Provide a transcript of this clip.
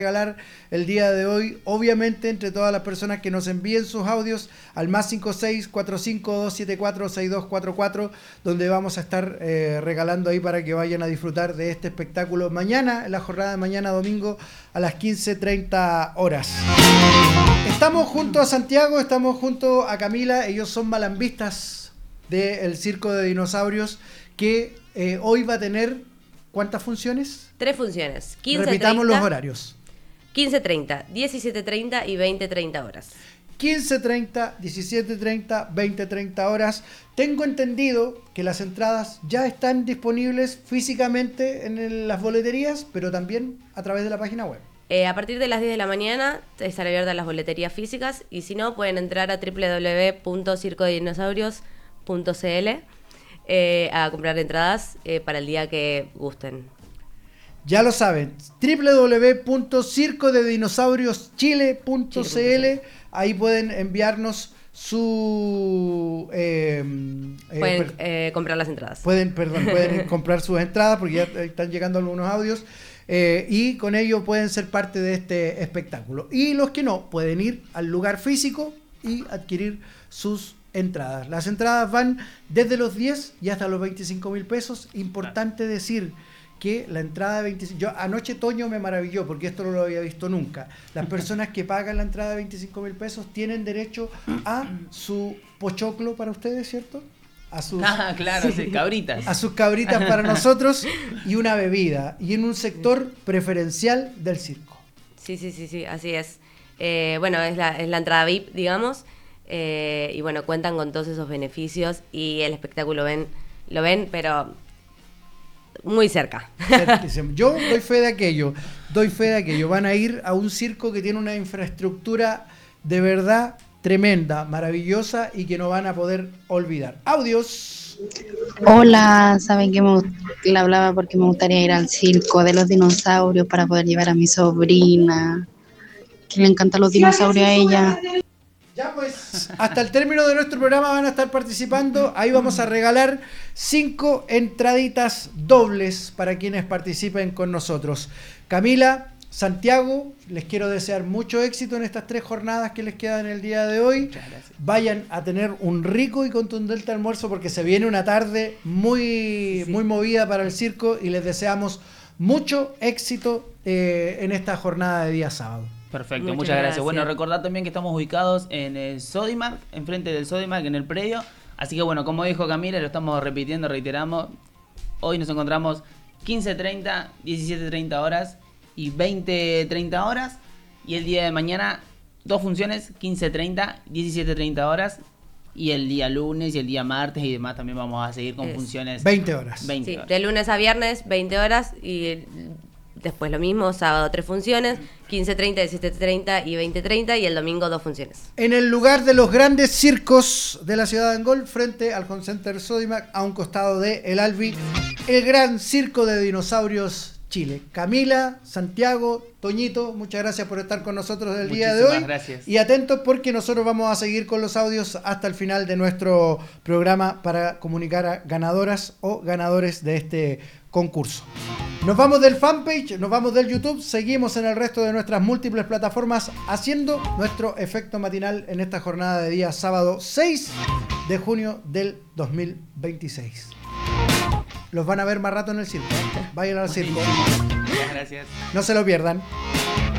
regalar el día de hoy, obviamente entre todas las personas que nos envíen sus audios al más 56452746244, donde vamos a estar regalando ahí para que vayan a disfrutar de este espectáculo mañana, en la jornada de mañana domingo a las 15:30 horas. Estamos junto a Santiago, estamos junto a Camila, ellos son malambistas del Circo de Dinosaurios, que hoy va a tener, ¿cuántas funciones? 3 funciones. 15:30, repitamos los horarios. 15:30, 17:30 y 20:30 horas. 15:30, 17:30, 20:30 horas. Tengo entendido que las entradas ya están disponibles físicamente en las boleterías, pero también a través de la página web. A partir de las 10 de la mañana están abiertas las boleterías físicas y si no pueden entrar a www.circodinosaurios.cl a comprar entradas para el día que gusten. Ya lo saben, www.circodedinosaurioschile.cl. Ahí pueden enviarnos su... pueden comprar las entradas. Pueden comprar sus entradas porque ya están llegando algunos audios. Y con ello pueden ser parte de este espectáculo. Y los que no, pueden ir al lugar físico y adquirir sus entradas. Las entradas van desde los 10 y hasta los 25.000 pesos. Importante decir que la entrada de 25... Yo anoche Toño me maravilló porque esto no lo había visto nunca. Las personas que pagan la entrada de 25.000 pesos tienen derecho a su pochoclo para ustedes, ¿cierto? A sus, claro, sí, cabritas. A sus cabritas para nosotros y una bebida. Y en un sector preferencial del circo. Sí, así es. Bueno, es la entrada VIP, digamos. Y bueno, cuentan con todos esos beneficios y el espectáculo lo ven, pero muy cerca. Yo doy fe de aquello. Van a ir a un circo que tiene una infraestructura de verdad tremenda, maravillosa y que no van a poder olvidar. Audios. Hola, saben que le hablaba porque me gustaría ir al circo de los dinosaurios para poder llevar a mi sobrina, que le encantan los dinosaurios a ella. Ya pues, hasta el término de nuestro programa van a estar participando. Ahí vamos a regalar 5 entraditas dobles para quienes participen con nosotros. Camila, Santiago, les quiero desear mucho éxito en estas 3 jornadas que les quedan el día de hoy. Vayan a tener un rico y contundente almuerzo porque se viene una tarde muy movida para el circo y les deseamos mucho éxito en esta jornada de día sábado. Perfecto, muchas gracias. Bueno, recordad también que estamos ubicados en el Sodimac, enfrente del Sodimac, en el predio. Así que bueno, como dijo Camila, lo estamos repitiendo, reiteramos. Hoy nos encontramos 15:30, 17:30 horas y 20:30 horas. Y el día de mañana, 2 funciones, 15:30, 17:30 horas. Y el día lunes y el día martes y demás también vamos a seguir con funciones. 20 horas. 20 horas. De lunes a viernes, 20 horas y... Después lo mismo, sábado 3 funciones, 15:30, 17:30 y 20:30 y el domingo 2 funciones. En el lugar de los grandes circos de la ciudad de Angol, frente al Home Center Sodimac, a un costado de El Albi, el gran Circo de Dinosaurios Chile. Camila, Santiago, Toñito, muchas gracias por estar con nosotros el día de hoy. Gracias. Y atentos porque nosotros vamos a seguir con los audios hasta el final de nuestro programa para comunicar a ganadoras o ganadores de este concurso. Nos vamos del fanpage, nos vamos del YouTube, seguimos en el resto de nuestras múltiples plataformas haciendo nuestro efecto matinal en esta jornada de día sábado 6 de junio del 2026. Los van a ver más rato en el circo. Vayan al circo. Muchas gracias. No se lo pierdan.